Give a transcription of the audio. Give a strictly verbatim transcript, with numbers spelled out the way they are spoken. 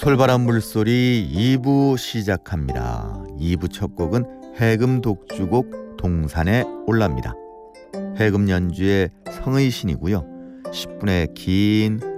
솔바람 물소리 이 부 시작합니다. 이 부 첫 곡은 해금 독주곡 동산에 올랍니다. 해금 연주의 성의 신이고요. 십 분의 긴